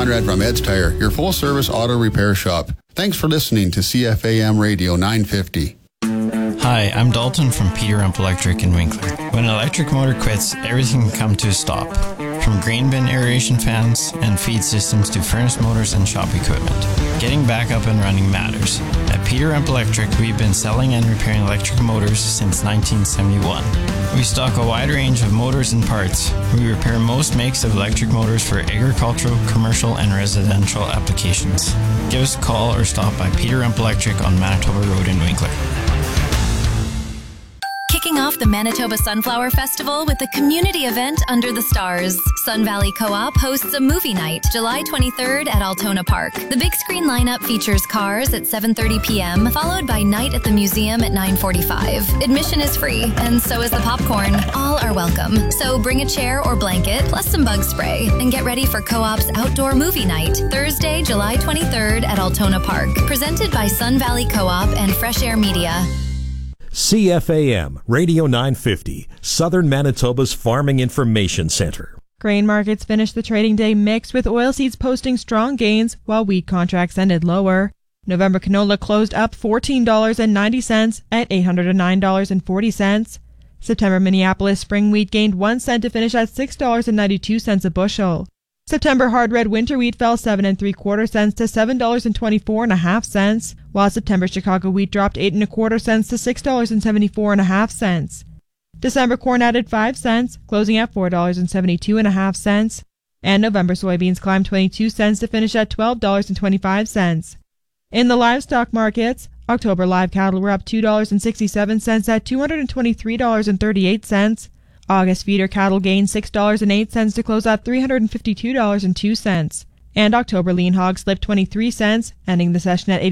Conrad from Ed's Tire, your full-service auto repair shop. Thanks for listening to CFAM Radio 950. Hi, I'm Dalton from Peter Rump Electric in Winkler. When an electric motor quits, everything can come to a stop. From grain bin aeration fans and feed systems to furnace motors and shop equipment. Getting back up and running matters. At Peter Rump Electric, we've been selling and repairing electric motors since 1971. We stock a wide range of motors and parts. We repair most makes of electric motors for agricultural, commercial, and residential applications. Give us a call or stop by Peter Rump Electric on Manitoba Road in Winkler. Kicking off the Manitoba Sunflower Festival with a community event under the stars. Sun Valley Co-op hosts a movie night July 23rd at Altona Park. The big screen lineup features Cars at 7:30 p.m., followed by Night at the Museum at 9:45. Admission is free, and so is the popcorn. All are welcome. So bring a chair or blanket, plus some bug spray, and get ready for Co-op's outdoor movie night, Thursday, July 23rd at Altona Park. Presented by Sun Valley Co-op and Fresh Air Media. CFAM Radio 950, Southern Manitoba's Farming Information Center. Grain markets finished the trading day mixed, with oilseeds posting strong gains while wheat contracts ended lower. November canola closed up $14.90 at $809.40. September Minneapolis spring wheat gained 1 cent to finish at $6.92 a bushel. September hard red winter wheat fell 7 3/4 cents to $7.24 1/2, while September Chicago wheat dropped 8 1/4 cents to $6.74 1/2. December corn added 5 cents, closing at $4.72 1/2, and November soybeans climbed 22 cents to finish at $12.25. In the livestock markets, October live cattle were up $2.67 at $223.38. August feeder cattle gained $6.08 to close at $352.02. And October lean hogs slipped 23 cents, ending the session at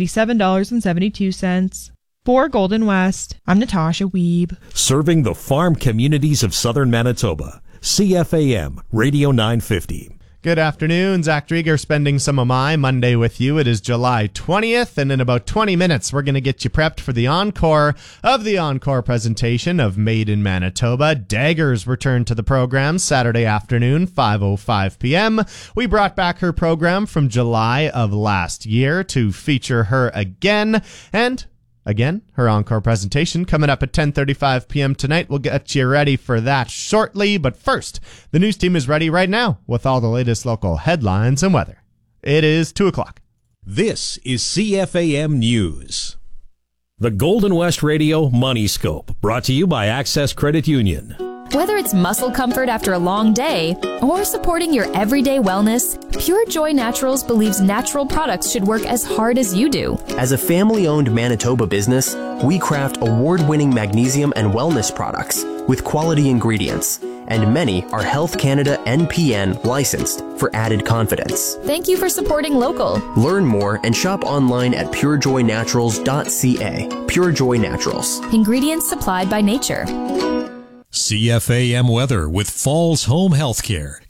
$87.72. For Golden West, I'm Natasha Wiebe. Serving the farm communities of Southern Manitoba. CFAM Radio 950. Good afternoon. Zach Drieger spending some of my Monday with you. It is July 20th, and in about 20 minutes, we're going to get you prepped for the encore of the encore presentation of Made in Manitoba. Daggers returned to the program Saturday afternoon, 5:05 p.m. We brought back her program from July of last year to feature her again, and again, her encore presentation coming up at 10:35 p.m. tonight. We'll get you ready for that shortly. But first, the news team is ready right now with all the latest local headlines and weather. It is 2 o'clock. This is CFAM News. The Golden West Radio Money Scope, brought to you by Access Credit Union. Whether it's muscle comfort after a long day or supporting your everyday wellness, Pure Joy Naturals believes natural products should work as hard as you do. As a family-owned Manitoba business, we craft award-winning magnesium and wellness products with quality ingredients, and many are Health Canada NPN licensed for added confidence. Thank you for supporting local. Learn more and shop online at purejoynaturals.ca. Pure Joy Naturals. Ingredients supplied by nature. CFAM weather with Falls Home Healthcare.